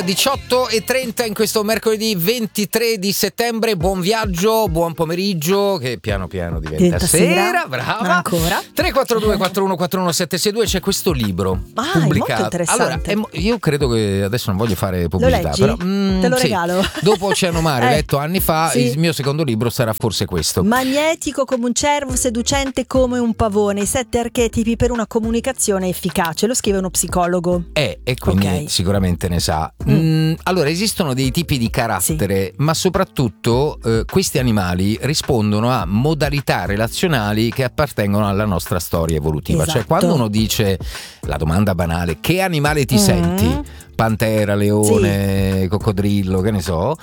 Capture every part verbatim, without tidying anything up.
diciotto e trenta in questo mercoledì ventitré di settembre. Buon viaggio, buon pomeriggio, che piano piano diventa, diventa sera. sera. Brava. Ancora. tre quattro due quattro uno quattro uno sette sei due. C'è questo libro ah, pubblicato. È molto interessante. Allora, è, io credo che adesso non voglio fare pubblicità, lo leggi? però mm, te lo sì. regalo. Dopo Oceano Mare, eh, letto anni fa, sì. il mio secondo libro sarà forse questo. Magnetico come un cervo, seducente come un pavone, i sette archetipi per una comunicazione efficace. Lo scrive uno psicologo. Eh, e quindi okay. sicuramente ne sa. Mm. Mm, allora, esistono dei tipi di carattere, sì. ma soprattutto eh, questi animali rispondono a modalità relazionali che appartengono alla nostra storia evolutiva. Esatto. Cioè, quando uno dice la domanda banale, che animale ti mm. senti? Pantera, leone, sì. coccodrillo, che ne so.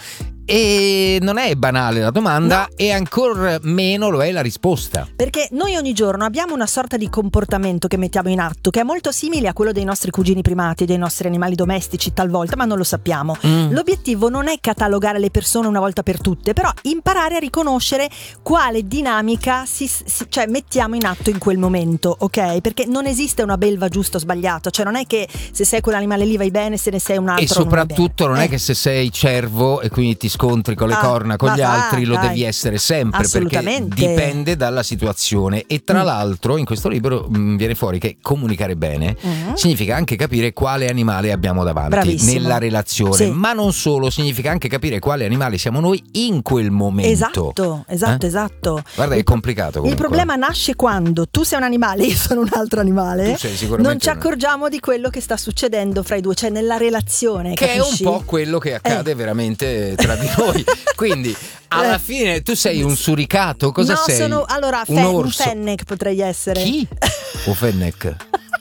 E non è banale la domanda, no. e ancor meno lo è la risposta. Perché noi ogni giorno abbiamo una sorta di comportamento che mettiamo in atto, che è molto simile a quello dei nostri cugini primati, dei nostri animali domestici talvolta, ma non lo sappiamo. Mm. L'obiettivo non è catalogare le persone una volta per tutte, però imparare a riconoscere quale dinamica si, si, cioè mettiamo in atto in quel momento, ok? Perché non esiste una belva giusto o sbagliato, cioè non è che se sei quell'animale lì vai bene, se ne sei un altro e soprattutto non, non eh. è che se sei cervo e quindi ti scontri con le ah, corna con gli altri dai, lo dai. devi essere sempre, perché dipende dalla situazione. E tra mm. l'altro in questo libro mh, viene fuori che comunicare bene mm. significa anche capire quale animale abbiamo davanti. Bravissimo. Nella relazione, sì. ma non solo, significa anche capire quale animale siamo noi in quel momento. Esatto, esatto, eh? esatto. Guarda, il è complicato comunque. Il problema nasce quando tu sei un animale, io sono un altro animale, tu sei sicuramente non ci accorgiamo un... di quello che sta succedendo fra i due, cioè nella relazione, che capisci? È un po' quello che accade eh. veramente tra di noi. Quindi alla eh. fine tu sei un suricato, cosa no, sei? Sono allora un, fe- orso. un fennec potrei essere. Chi? O fennec?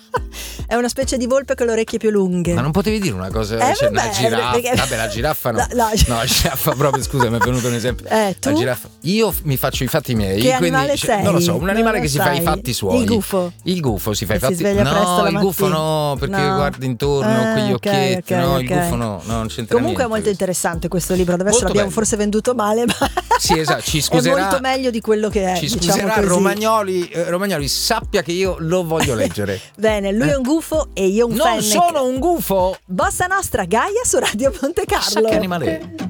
È una specie di volpe con le orecchie più lunghe. Ma non potevi dire una cosa? Eh, cioè, vabbè, una giraffa. perché... Vabbè, la giraffa no. La, la... No, la giraffa proprio, scusa, mi è venuto un esempio. Eh, tu? La giraffa. Io mi faccio i fatti miei. Che quindi, animale cioè, sei? non lo so, un animale non che si sai. fa i fatti suoi. Il gufo. Il gufo si fa e i fatti. Si sveglia no, presto la il gufo no, perché no. guardi intorno ah, con gli okay, occhietti. okay, no, okay. il gufo no, no, non c'entra Comunque niente. è molto interessante questo libro. Adesso molto l'abbiamo bello. forse venduto male, ma sì, esatto, ci scuserà. È molto meglio di quello che è. Ci diciamo scuserà così. Romagnoli. Eh, Romagnoli, sappia che io lo voglio leggere. Bene, lui eh? è un gufo e io un non fennec. sono un gufo. Bossa Nostra Gaia su Radio Monte Carlo. Chissà che animale è.